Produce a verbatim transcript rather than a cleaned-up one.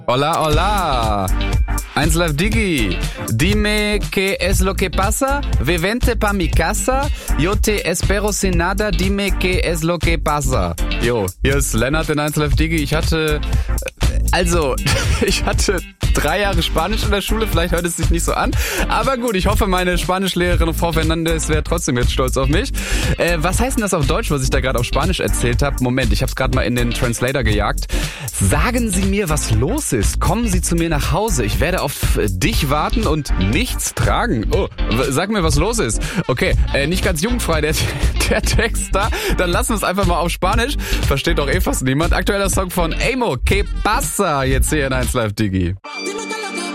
Hola, hola. eins Live Digi. Dime qué es lo que pasa. Ve vente pa mi casa. Yo te espero sin nada. Dime qué es lo que pasa. Jo, hier ist Lennart in eins Live Digi. Ich hatte, also, ich hatte drei Jahre Spanisch in der Schule. Vielleicht hört es sich nicht so an. Aber gut, ich hoffe, meine Spanischlehrerin Frau Fernandes wäre trotzdem jetzt stolz auf mich. Äh, was heißt denn das auf Deutsch, was ich da gerade auf Spanisch erzählt habe? Moment, ich habe es gerade mal in den Translator gejagt. Sagen Sie mir, was los ist. Kommen Sie zu mir nach Hause. Ich werde auf dich warten und nichts tragen. Oh, sag mir, was los ist. Okay, äh, nicht ganz jugendfrei der, der Text da. Dann lassen wir es einfach mal auf Spanisch. Versteht doch eh fast niemand. Aktueller Song von Amo, ¿Qué pasa? Jetzt hier in eins Live Digi.